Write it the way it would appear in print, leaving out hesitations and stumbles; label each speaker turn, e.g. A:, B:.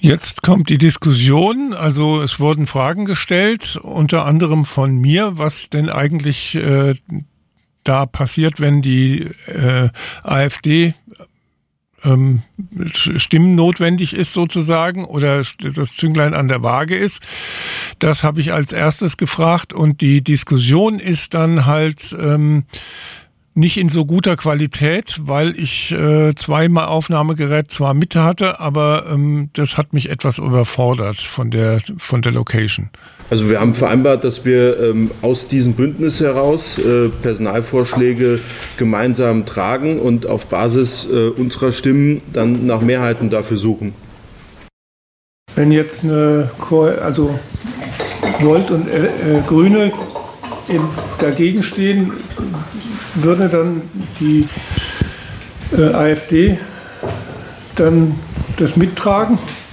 A: Jetzt kommt die Diskussion, also es wurden Fragen gestellt, unter anderem von mir, was denn eigentlich da passiert, wenn die AfD Stimmen notwendig ist sozusagen oder das Zünglein an der Waage ist. Das habe ich als erstes gefragt und die Diskussion ist dann halt nicht in so guter Qualität, weil ich zweimal Aufnahmegerät zwar mit hatte, aber das hat mich etwas überfordert von der Location.
B: Also wir haben vereinbart, dass wir aus diesem Bündnis heraus Personalvorschläge gemeinsam tragen und auf Basis unserer Stimmen dann nach Mehrheiten dafür suchen.
A: Wenn jetzt also Volt und Grüne dagegen stehen, würde dann die AfD dann das mittragen?